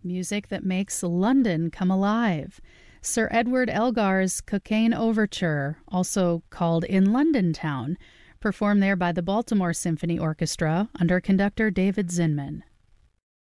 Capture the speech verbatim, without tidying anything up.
music that makes London come alive. Sir Edward Elgar's Cockaigne Overture, also called In London Town, performed there by the Baltimore Symphony Orchestra under conductor David Zinman.